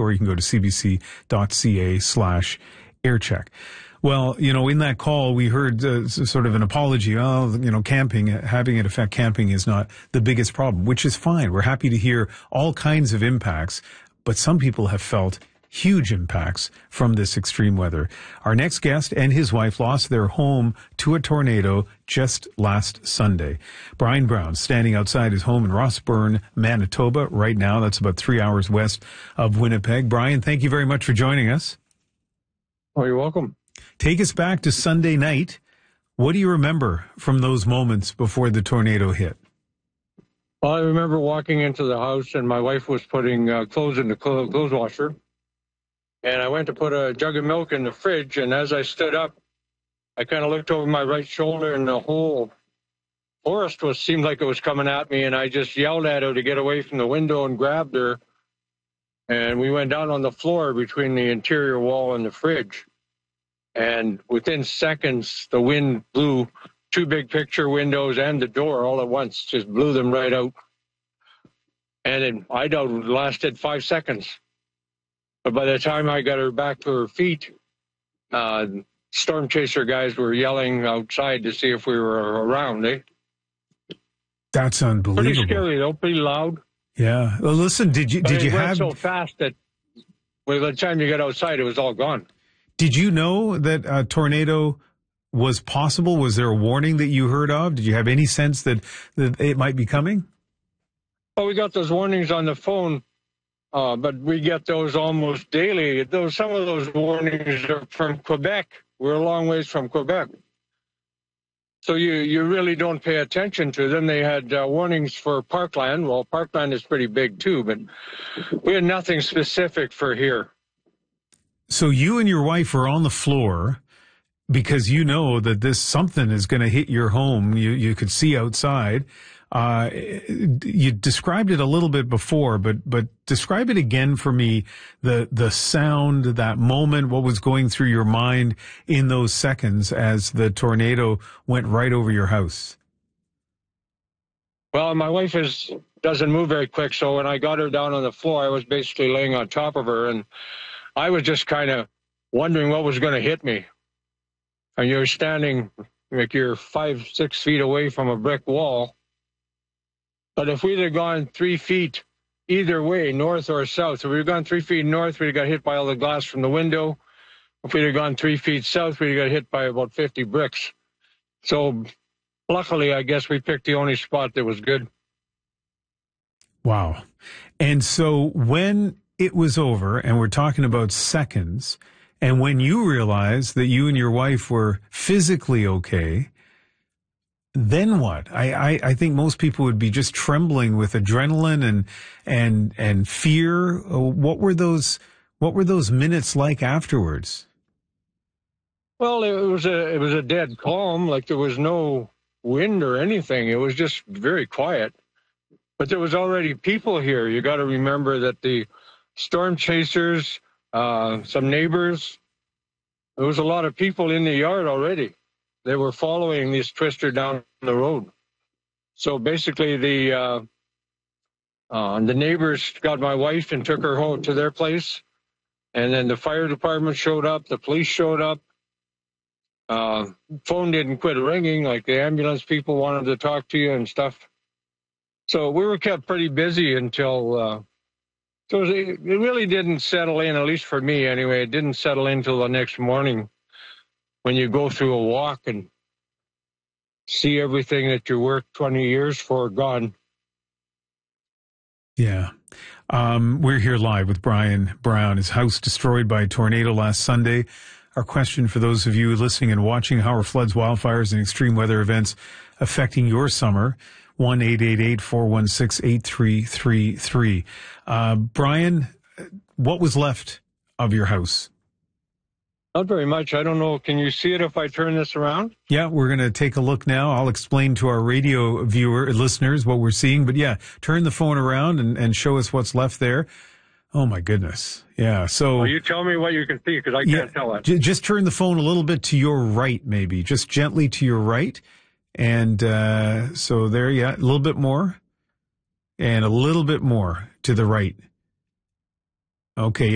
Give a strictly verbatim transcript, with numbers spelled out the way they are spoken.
or you can go to cbc.ca slash aircheck. Well, you know, in that call, we heard uh, sort of an apology. Oh, you know, camping, having it affect camping is not the biggest problem, which is fine. We're happy to hear all kinds of impacts, but some people have felt huge impacts from this extreme weather. Our next guest and his wife lost their home to a tornado just last Sunday. Brian Brown standing outside his home in Rossburn, Manitoba right now. That's about three hours west of Winnipeg. Brian, thank you very much for joining us. Oh, you're welcome. Take us back to Sunday night. What do you remember from those moments before the tornado hit? Well, I remember walking into the house and my wife was putting uh, clothes in the clo- clothes washer. And I went to put a jug of milk in the fridge, and as I stood up, I kind of looked over my right shoulder, and the whole forest was seemed like it was coming at me, and I just yelled at her to get away from the window and grabbed her. And we went down on the floor between the interior wall and the fridge. And within seconds, the wind blew two big picture windows and the door all at once, just blew them right out. And it, I doubt it lasted five seconds. But by the time I got her back to her feet, uh, storm chaser guys were yelling outside to see if we were around. Eh? That's unbelievable. Pretty scary, though. Pretty loud. Yeah. Well, listen, did you but did it you went have so fast that by the time you got outside, it was all gone. Did you know that a tornado was possible? Was there a warning that you heard of? Did you have any sense that, that it might be coming? Well, we got those warnings on the phone. Uh, but we get those almost daily. Those some of those warnings are from Quebec. We're a long ways from Quebec. So you, you really don't pay attention to them. They had uh, warnings for Parkland. Well, Parkland is pretty big too, but we had nothing specific for here. So you and your wife are on the floor because you know that this something is going to hit your home. You, you could see outside. Uh, you described it a little bit before, but, but describe it again for me, the, the sound, that moment, what was going through your mind in those seconds as the tornado went right over your house. Well, my wife is, doesn't move very quick. So when I got her down on the floor, I was basically laying on top of her and I was just kind of wondering what was going to hit me. And you're standing like you're five, six feet away from a brick wall. But if we'd have gone three feet either way, north or south, if we'd have gone three feet north, we'd have got hit by all the glass from the window. If we'd have gone three feet south, we'd have got hit by about fifty bricks. So luckily, I guess we picked the only spot that was good. Wow. And so when it was over, and we're talking about seconds, and when you realized that you and your wife were physically okay, then what? I, I, I think most people would be just trembling with adrenaline and and and fear. What were those what were those minutes like afterwards? Well, it was a it was a dead calm, like there was no wind or anything. It was just very quiet. But there was already people here. You got to remember that the storm chasers, uh, some neighbors, there was a lot of people in the yard already. They were following this twister down the road. So basically the uh, uh, the neighbors got my wife and took her home to their place. And then the fire department showed up. The police showed up. Uh, phone didn't quit ringing. Like the ambulance people wanted to talk to you and stuff. So we were kept pretty busy until, uh, so it really didn't settle in, at least for me anyway. It didn't settle in until the next morning when you go through a walk and see everything that you worked twenty years for gone. Yeah. Um, we're here live with Brian Brown. His house destroyed by a tornado last Sunday. Our question for those of you listening and watching, how are floods, wildfires, and extreme weather events affecting your summer? one eight eight eight, four one six, eight three three three. Uh, Brian, what was left of your house? Not very much. I don't know. Can you see it if I turn this around? Yeah, we're going to take a look now. I'll explain to our radio viewer listeners what we're seeing. But yeah, turn the phone around and, and show us what's left there. Oh, my goodness. Yeah. So well, you tell me what you can see because I yeah, can't tell it. J- just turn the phone a little bit to your right, maybe. Just gently to your right. And uh, so there, yeah, a little bit more. And a little bit more to the right. Okay.